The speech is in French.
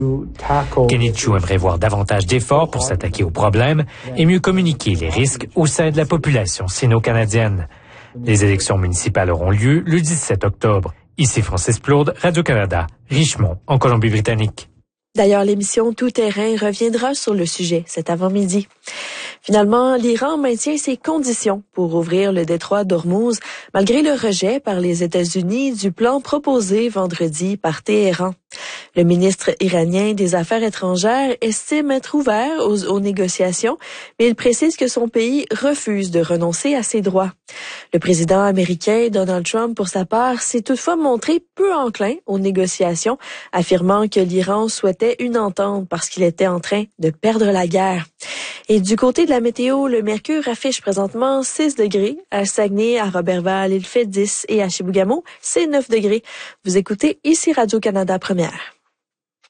Kenny Chu aimerait voir davantage d'efforts pour s'attaquer aux problèmes et mieux communiquer les risques au sein de la population sino-canadienne. Les élections municipales auront lieu le 17 octobre. Ici Francis Plourde, Radio-Canada, Richmond, en Colombie-Britannique. D'ailleurs, l'émission Tout Terrain reviendra sur le sujet cet avant-midi. Finalement, l'Iran maintient ses conditions pour ouvrir le détroit d'Ormuz, malgré le rejet par les États-Unis du plan proposé vendredi par Téhéran. Le ministre iranien des Affaires étrangères estime être ouvert aux négociations, mais il précise que son pays refuse de renoncer à ses droits. Le président américain Donald Trump, pour sa part, s'est toutefois montré peu enclin aux négociations, affirmant que l'Iran souhaitait une entente parce qu'il était en train de perdre la guerre. Et du côté de la météo, le mercure affiche présentement 6 degrés. À Saguenay, à Robertval, il fait 10 et à Chibougamau, c'est 9 degrés. Vous écoutez ici Radio-Canada Première.